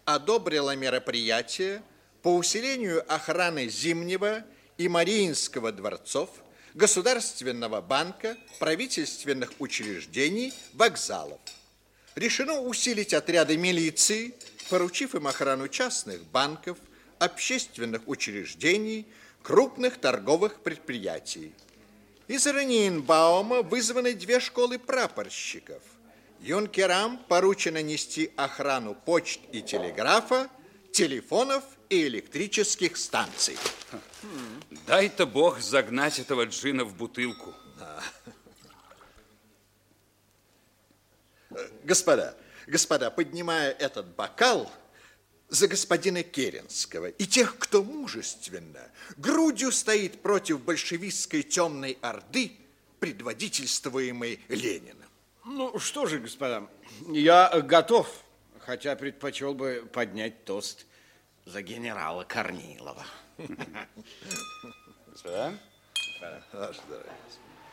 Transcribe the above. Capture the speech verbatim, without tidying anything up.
одобрила мероприятие по усилению охраны Зимнего и Мариинского дворцов, Государственного банка, правительственных учреждений, вокзалов. Решено усилить отряды милиции, поручив им охрану частных банков, общественных учреждений, крупных торговых предприятий. Из Ораниенбаума вызваны две школы прапорщиков. Юнкерам поручено нести охрану почт и телеграфа, телефонов и электрических станций. Дай-то Бог загнать этого джина в бутылку. Да. Господа, господа, поднимая этот бокал за господина Керенского и тех, кто мужественно, грудью стоит против большевистской темной орды, предводительствуемой Лениным. Ну, что же, господа, я готов, хотя предпочел бы поднять тост за генерала Корнилова. Господа? Ваше здоровье.